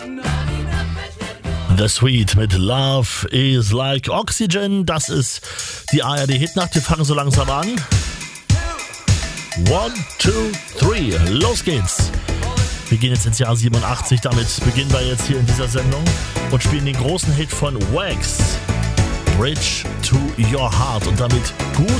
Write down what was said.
The Sweet mit Love is like Oxygen. Das ist die ARD-Hitnacht. Wir fangen so langsam an. 1, 2, 3. Los geht's. Wir gehen jetzt ins Jahr 87. Damit beginnen wir jetzt hier in dieser Sendung und spielen den großen Hit von Wax, Bridge to Your Heart. Und damit gute